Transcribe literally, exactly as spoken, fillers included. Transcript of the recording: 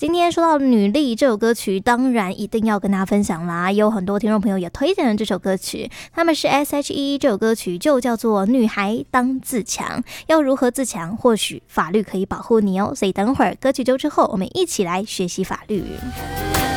今天说到女力这首歌曲，当然一定要跟大家分享啦，有很多听众朋友也推荐了这首歌曲，他们是 S H E， 这首歌曲就叫做女孩当自强。要如何自强，或许法律可以保护你哦，所以等会儿歌曲周之后我们一起来学习法律。